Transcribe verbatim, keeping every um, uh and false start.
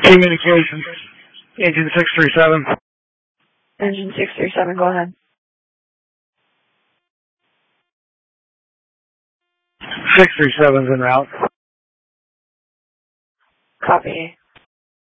Communications. Engine six three seven. Engine six three seven, go ahead. six three seven's en route. Copy.